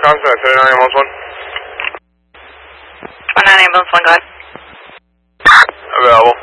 Constant, 39 ambulance 1. 29 ambulance 1, go ahead. Available.